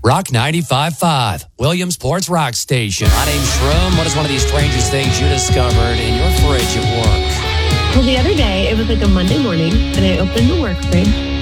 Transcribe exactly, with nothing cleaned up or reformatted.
Rock ninety-five point five, Williamsport's Rock Station. My name's Shroom. What is one of these strangest things you discovered in your fridge at work? Well, the other day, it was like a Monday morning, and I opened the work fridge,